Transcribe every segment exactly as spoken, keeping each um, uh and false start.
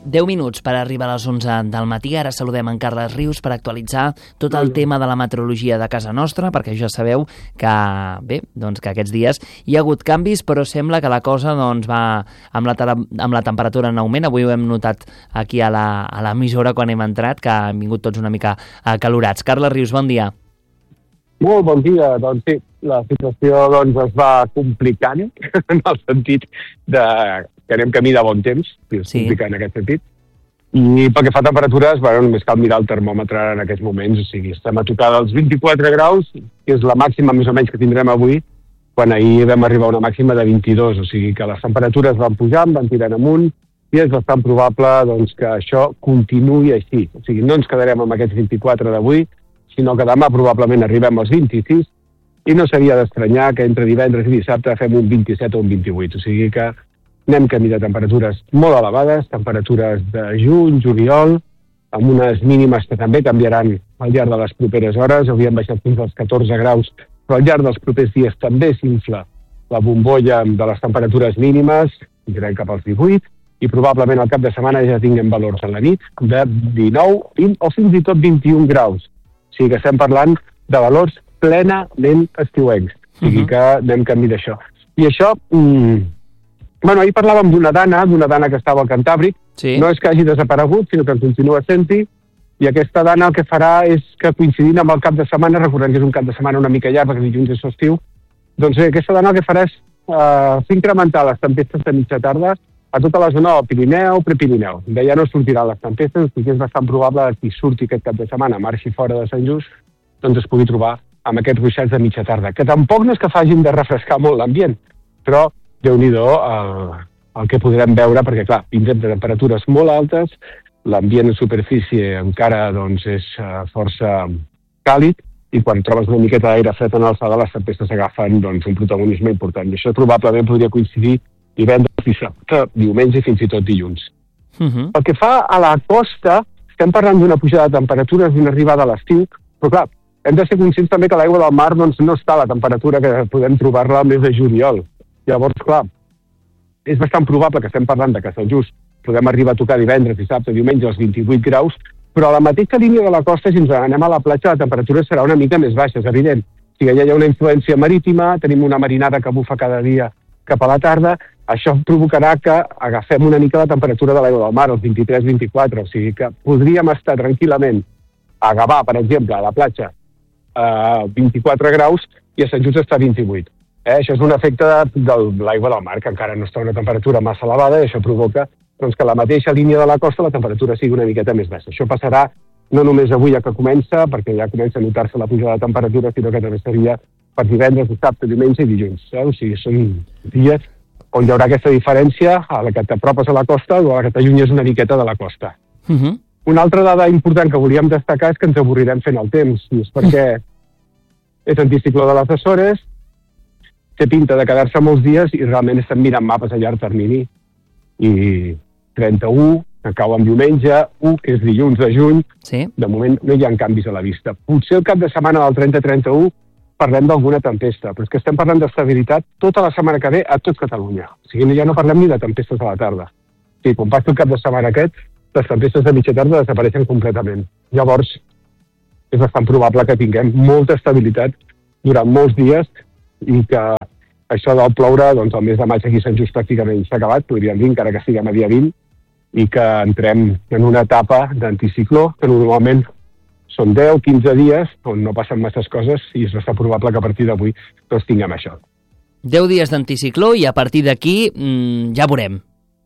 deu minuts per arribar a les onze del matí. Ara saludem en Carles Rius per actualitzar tot el tema de la meteorologia de casa nostra, perquè ja sabeu que, bé, doncs que aquests dies hi ha hagut canvis, però sembla que la cosa doncs, va amb la, amb la temperatura en augment. Avui ho hem notat aquí a la, a l'emissora quan hem entrat, que han vingut tots una mica acalorats. Carles Rius, bon dia. Molt bon dia. Doncs sí, la situació doncs, es va complicant en el sentit de que anem camí de bon temps, que és sí. complicat en aquest sentit. I pel que fa a temperatures, bueno, només cal mirar el termòmetre en aquests moments, o sigui, estem a tocar dels vint-i-quatre graus, que és la màxima més o menys que tindrem avui, quan ahir vam arribar a una màxima de vint-i-dos, o sigui que les temperatures van pujant, van tirant amunt, i és bastant probable doncs, que això continuï així. O sigui, no ens quedarem amb aquests vint-i-quatre d'avui, sinó que demà probablement arribem als vint-i-sis, i no seria d'estranyar que entre divendres i dissabte fem un vint-i-set o un vint-i-vuit. O sigui que anem camí de temperatures molt elevades, temperatures de juny, juliol, amb unes mínimes que també canviaran al llarg de les properes hores. Havíem baixat fins als catorze graus, però al llarg dels propers dies també s'infla la bombolla de les temperatures mínimes, anirem cap als divuit, i probablement al cap de setmana ja tinguem valors a la nit de dinou, vint o fins i tot vint-i-un graus. O sigui que estem parlant de valors plenament estiuencs. O sigui que anem camí d'això. I això, mmm, bueno, ahir parlàvem d'una dana, d'una dana que estava al Cantàbric. Sí. No és que hagi desaparegut, sinó que continua sent-hi, i aquesta dana el que farà és que coincidint amb el cap de setmana, recordem que és un cap de setmana una mica llarg, perquè dilluns és festiu, doncs eh, aquesta dana el que farà és eh, incrementar les tempestes de mitja tarda a tota la zona del Pirineu, Prepirineu. D'allà no sortiran les tempestes, perquè és bastant probable que qui surti aquest cap de setmana, marxi fora de Sant Just, doncs es pugui trobar amb aquests ruixats de mitja tarda, que tampoc no és que facin de refrescar molt l'ambient, però déu-n'hi-do el, el que podrem veure, perquè clar, vindrem de temperatures molt altes, l'ambient en superfície encara doncs, és uh, força càlid, i quan trobes una miqueta d'aire fred en alçada, les tempestes agafen doncs, un protagonisme important. I això probablement podria coincidir divendres, dissabte, diumenge i fins i tot dilluns. Uh-huh. El que fa a la costa, estem parlant d'una pujada de temperatures, d'una arribada a l'estiu, però clar, hem de ser conscients també que l'aigua del mar doncs, no està a la temperatura que podem trobar-la al mes de juliol. Llavors, clar, és bastant probable que estem parlant de que a Sant Just podem arribar a tocar divendres, dissabte, diumenge als vint-i-vuit graus, però a la mateixa línia de la costa, si ens anem a la platja, la temperatura serà una mica més baixa, és evident. O sigui, ja hi ha una influència marítima, tenim una marinada que bufa cada dia cap a la tarda, això provocarà que agafem una mica la temperatura de l'aigua del mar, els vint-i-tres vint-i-quatre, o sigui que podríem estar tranquil·lament a Gavà, per exemple, a la platja, a vint-i-quatre graus, i a Sant Just està a vint-i-vuit. Eh, això és un efecte de, de l'aigua del mar, que encara no està a una temperatura massa elevada, i això provoca doncs, que a la mateixa línia de la costa la temperatura sigui una miqueta més baixa. Això passarà no només avui ja que comença, perquè ja comença a notar-se la pujada de temperatura, sinó que també seria per divendres, dissabte, diumenge i dilluns. Eh? O sigui, són dies on hi haurà aquesta diferència a la que t'apropes a la costa o a la que t'allunyes una miqueta de la costa. Uh-huh. Una altra dada important que volíem destacar és que ens avorrirem fent el temps, i és perquè és anticicló de les Açores, té pinta de quedar-se molts dies i realment estem mirant mapes a llarg termini. I trenta-u, que cau en diumenge, u, que és dilluns de juny, sí. De moment no hi ha canvis a la vista. Potser el cap de setmana del trenta trenta-u parlem d'alguna tempesta, però és que estem parlant d'estabilitat tota la setmana que ve a tot Catalunya. O sigui, ja no parlem ni de tempestes a la tarda. Sí, quan passi el cap de setmana aquest, les tempestes de mitja tarda desapareixen completament. Llavors, és bastant probable que tinguem molta estabilitat durant molts dies i que això del ploure, doncs el mes de maig aquí a Sant Just pràcticament s'ha acabat, podríem dir, encara que estiguem a dia vint, i que entrem en una etapa d'anticicló, que normalment són deu quinze dies on no passen masses coses i és bastant probable que a partir d'avui doncs tinguem això. deu dies d'anticicló i a partir d'aquí mmm, ja veurem.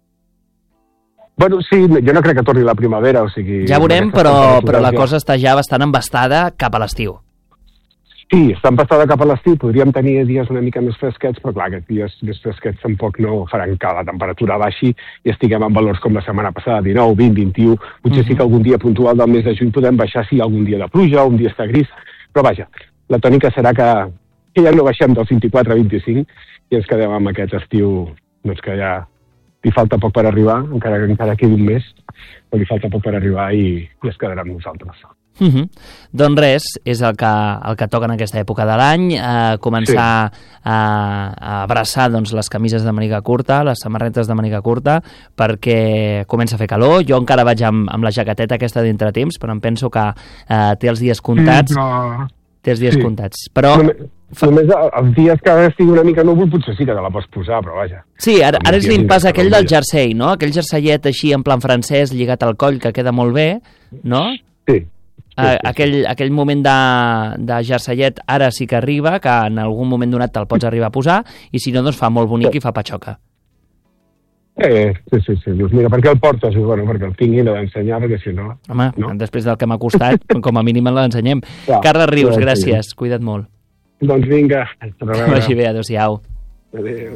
Bueno, sí, jo no crec que torni la primavera, o sigui... Ja veurem, però, però la cosa està ja bastant embastada cap a l'estiu. Sí, està embastada cap a l'estiu, podríem tenir dies una mica més fresquets, però clar, aquests dies més fresquets tampoc no faran que la temperatura baixi i estiguem en valors com la setmana passada, dinou, vint, vint-i-u, potser uh-huh. sí que algun dia puntual del mes de juny podem baixar, sí, algun dia de pluja, un dia està gris, però vaja, la tònica serà que, que ja no baixem dels vint-i-quatre a vint-i-cinc i ens quedem amb aquest estiu, doncs que ja li falta poc per arribar, encara que encara quedi un mes, però li falta poc per arribar i, i es quedarà amb nosaltres. Uh-huh. Doncs res, és el que, el que toca en aquesta època de l'any, eh, començar sí. a, a abraçar doncs, les camises de màniga curta, les samarretes de màniga curta, perquè comença a fer calor. Jo encara vaig amb, amb la jaqueteta aquesta d'entretemps, però em penso que eh, té els dies comptats. Sí, no. Té els dies sí. comptats. Però... Només, fa... només els dies que estigui una mica núvol potser sí que te la pots posar, però vaja. Sí, ara, ara és l'impàs aquell del jersei, no? Aquell jerseiet així en plan francès, lligat al coll, que queda molt bé, no? Sí. Sí, sí, aquell, sí. aquell moment de, de jerseiet ara sí que arriba, que en algun moment donat te'l pots arribar a posar, i si no, doncs fa molt bonic sí. i fa patxoca. Eh, sí, sí, sí. Dius, mira, per què el portes? Bueno, perquè el tingui, l'he d'ensenyar, perquè si no... Home, no? després del que m'ha costat, com a mínim l'ensenyem. Ja, Carles Rius, ja, gràcies, sí. Cuida't molt. Doncs vinga. Que vagi bé, adéu-siau. Adéu.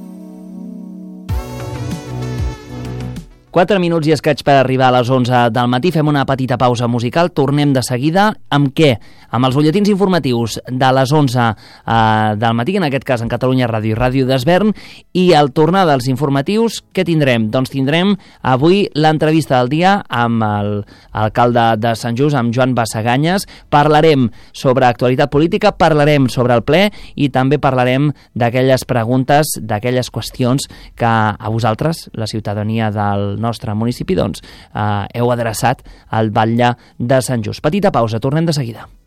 quatre minuts i escaig per arribar a les onze del matí. Fem una petita pausa musical. Tornem de seguida. Amb què? Amb els butlletins informatius de les onze eh, del matí, en aquest cas en Catalunya Ràdio i Ràdio d'Esvern. I al tornar dels informatius, què tindrem? Doncs tindrem avui l'entrevista del dia amb l'alcalde de Sant Just, amb Joan Bassaganyes. Parlarem sobre actualitat política, parlarem sobre el ple i també parlarem d'aquelles preguntes, d'aquelles qüestions que a vosaltres, la ciutadania del nostre municipi, doncs, eh, heu adreçat al batlle de Sant Just. Petita pausa, tornem de seguida.